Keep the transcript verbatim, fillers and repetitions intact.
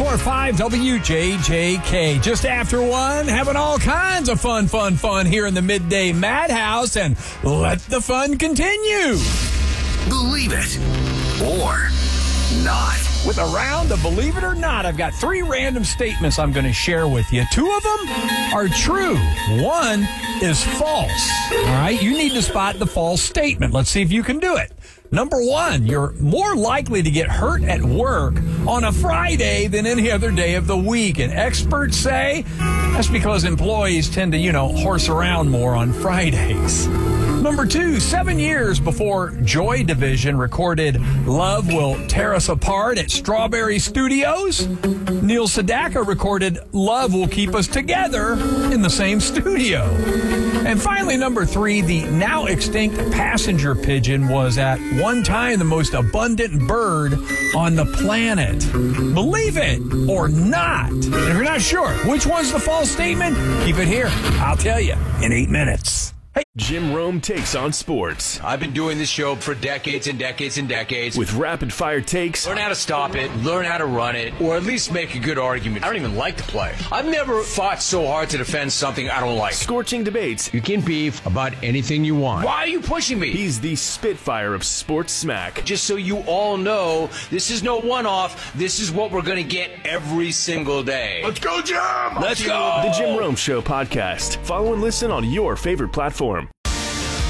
four five W J J K. Just after one, having all kinds of fun, fun, fun here in the Midday Madhouse, and let the fun continue. Believe it or not. With a round of Believe It or Not, I've got three random statements I'm going to share with you. Two of them are true. One is false. All right, you need to spot the false statement. Let's see if you can do it. Number one, you're more likely to get hurt at work on a Friday than any other day of the week. And experts say that's because employees tend to, you know, horse around more on Fridays. Number two, seven years before Joy Division recorded Love Will Tear Us Apart at Strawberry Studios, Neil Sedaka recorded Love Will Keep Us Together in the same studio. And finally, number three, the now extinct passenger pigeon was at one time the most abundant bird on the planet. Believe it or not. And if you're not sure which one's the false statement, keep it here. I'll tell you in eight minutes. Hey. Jim Rome takes on sports. I've been doing this show for decades and decades and decades. With rapid-fire takes. Learn how to stop it, learn how to run it, or at least make a good argument. I don't even like to play. I've never fought so hard to defend something I don't like. Scorching debates. You can beef about anything you want. Why are you pushing me? He's the Spitfire of sports smack. Just so you all know, this is no one-off. This is what we're going to get every single day. Let's go, Jim! Let's go! The Jim Rome Show podcast. Follow and listen on your favorite platform.